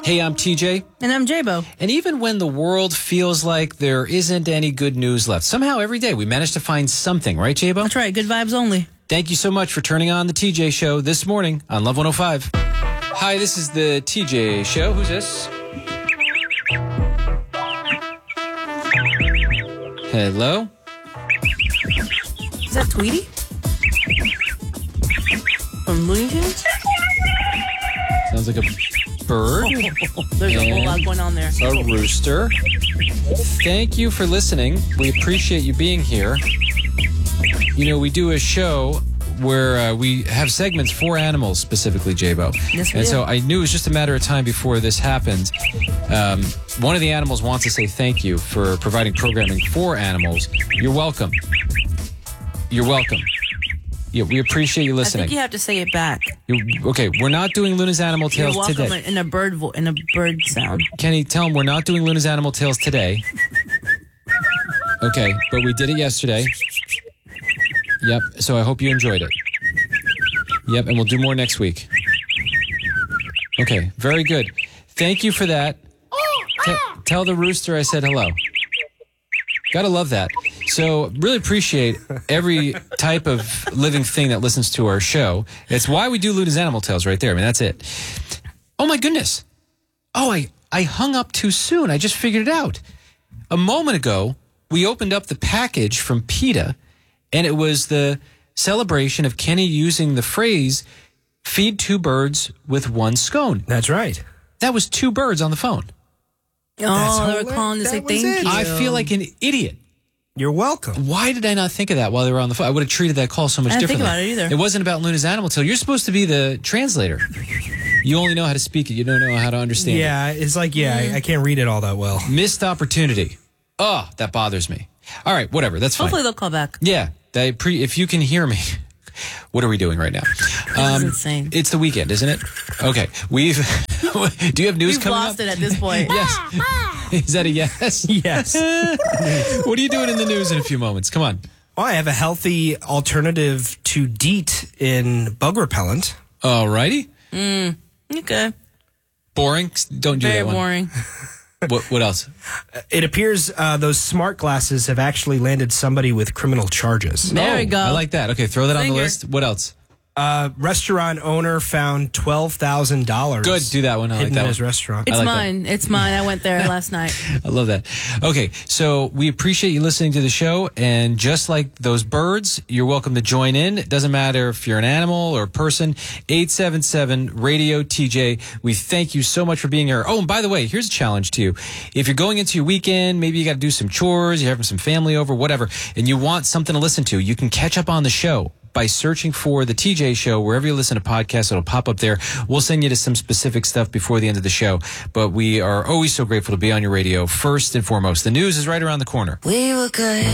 Hey, I'm TJ. And I'm J-Bo. And even when the world feels like there isn't any good news left, somehow every day we manage to find something, right, J-Bo? That's right. Good vibes only. Thank you so much for turning on the TJ Show this morning on Love 105. Hi, this is the TJ Show. Who's this? Hello? Is that Tweety? From Looney Tunes? Sounds like a bird. There's a whole lot going on there. A rooster. Thank you for listening. We appreciate you being here. You know, we do a show where we have segments for animals, specifically, J-Bo. Yes, we and do. so I knew it was just a matter of time before this happened. One of the animals wants to say thank you for providing programming for animals. You're welcome. You're welcome. Yeah, we appreciate you I listening. think you have to say it back. Okay, we're not doing Luna's Animal You're Tales welcome today. in a bird sound. Kenny, tell him we're not doing Luna's Animal Tales today. Okay, but we did it yesterday. Yep, so I hope you enjoyed it. Yep, and we'll do more next week. Okay, very good. Thank you for that. Tell the rooster I said hello. Gotta love that. So really appreciate every type of living thing that listens to our show. It's why we do Luna's Animal Tales right there. I mean, that's it. Oh, my goodness. Oh, I hung up too soon. I just figured it out. A moment ago, we opened up the package from PETA, and it was the celebration of Kenny using the phrase, feed two birds with one scone. That's right. That was two birds on the phone. Oh, they were calling to say That was thank it. you. I feel like an idiot. You're welcome. Why did I not think of that while they were on the phone? I would have treated that call so much I didn't think differently. about it either. It wasn't about Luna's Animal Tale. You're supposed to be the translator. You only know how to speak it. You don't know how to understand it. Yeah, it's like, I can't read it all that well. Missed opportunity. Oh, that bothers me. All right, whatever. That's fine. Hopefully they'll call back. Yeah, if you can hear me. What are we doing right now? This is insane. It's the weekend, isn't it? Okay. Do you have news We've coming lost up? it at this point. Yes. Is that a yes? Yes. What are you doing in the news in a few moments? Come on. Well, I have a healthy alternative to DEET in bug repellent. All righty. Okay. Boring. Don't do Very that one. boring. What else? It appears those smart glasses have actually landed somebody with criminal charges. There we go. I like that. Okay, throw that on the Finger. list. What else? Restaurant owner found $12,000. Good. Do that one. I like hidden that in one. his restaurant. It's like that. mine. It's mine. I went there last night. I love that. Okay, so we appreciate you listening to the show, and just like those birds, you're welcome to join in. It doesn't matter if you're an animal or a person. 877-RADIO-TJ. We thank you so much for being here. Oh, and by the way, here's a challenge to you. If you're going into your weekend, maybe you got to do some chores, you're having some family over, whatever, and you want something to listen to, you can catch up on the show by searching for the TJ Show. Wherever you listen to podcasts, it'll pop up there. We'll send you to some specific stuff before the end of the show. But we are always so grateful to be on your radio, first and foremost. The news is right around the corner. We were good.